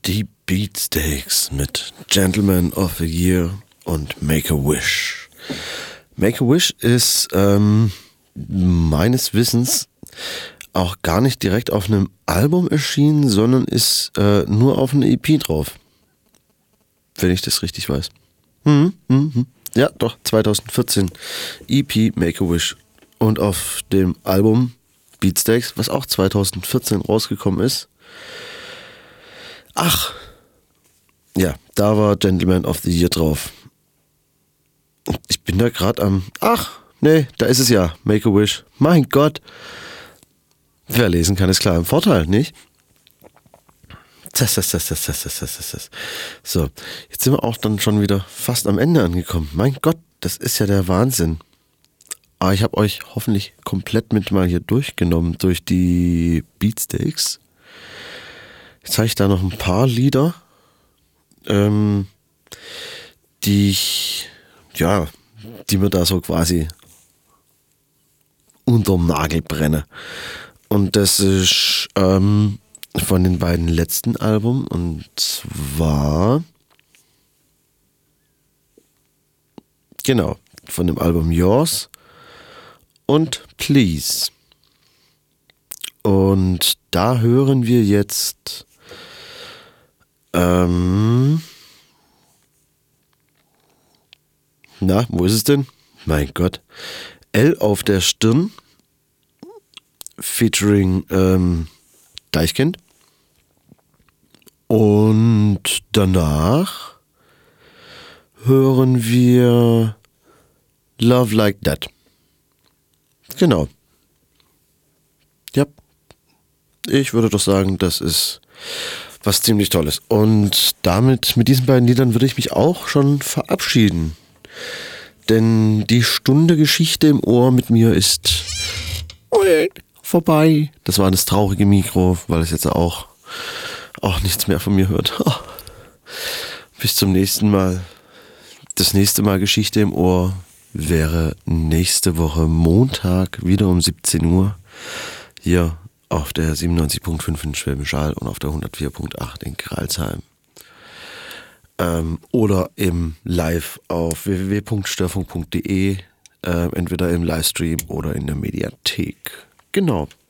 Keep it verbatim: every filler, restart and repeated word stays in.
Die Beatsteaks mit Gentleman of the Year und Make-A-Wish. Make-A-Wish ist ähm, meines Wissens auch gar nicht direkt auf einem Album erschienen, sondern ist äh, nur auf einer E P drauf. Wenn ich das richtig weiß. Mhm, mhm. Ja, doch, zwanzig vierzehn. E P Make-A-Wish. Und auf dem Album Beatsteaks, was auch zwanzig vierzehn rausgekommen ist. Ach, ja, da war Gentleman of the Year drauf. Ich bin da gerade am... Ach, nee, da ist es ja, Make-A-Wish. Mein Gott. Wer lesen kann, ist klar im Vorteil, nicht? Das, das, das, das, das, das, das, das. So, jetzt sind wir auch dann schon wieder fast am Ende angekommen. Mein Gott, das ist ja der Wahnsinn. Aber ich habe euch hoffentlich komplett mit mal hier durchgenommen durch die Beatsteaks. Jetzt habe ich da noch ein paar Lieder, ähm, die ich, ja, die mir da so quasi unterm Nagel brenne. Und das ist ähm, von den beiden letzten Alben, und zwar genau, von dem Album Yours und Please. Und da hören wir jetzt ähm, na, wo ist es denn? Mein Gott. L auf der Stirn featuring ähm, Deichkind. Und danach hören wir Love Like That. Genau. Ja. Ich würde doch sagen, das ist was ziemlich Tolles. Und damit, mit diesen beiden Liedern, würde ich mich auch schon verabschieden. Denn die Stunde Geschichte im Ohr mit mir ist vorbei. Das war das traurige Mikro, weil es jetzt auch, auch nichts mehr von mir hört. Bis zum nächsten Mal. Das nächste Mal Geschichte im Ohr wäre nächste Woche Montag wieder um siebzehn Uhr hier auf der siebenundneunzig Komma fünf in Schwäbisch Hall und auf der hundertvier Komma acht in Kralsheim. Ähm, oder im Live auf w w w punkt störfunk punkt de, äh, entweder im Livestream oder in der Mediathek. Genau.